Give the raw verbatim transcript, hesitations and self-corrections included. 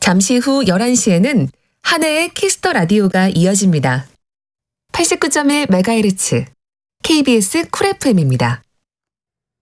잠시 후 열한 시에는 한혜의 키스더 라디오가 이어집니다. 팔십구 점 일 메가헤르츠 케이비에스 쿨 에프엠입니다.